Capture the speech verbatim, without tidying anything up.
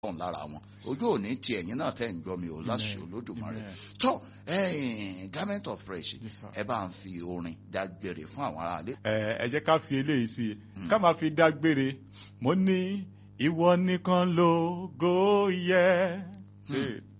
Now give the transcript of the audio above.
ọ̀hún lára wọn ojú òní ti ẹ̀yìn náà tẹ̀ ń gbọ́ mi ò láṣẹ Olódùmarè tó Garment of Praise ẹ bá ń fi orin dágbére fún àwọn aráalé. ẹ jẹ́ ká fi eléyìí sí i ká máa fi dágbére mo ní ìwọ nìkan lógo yẹ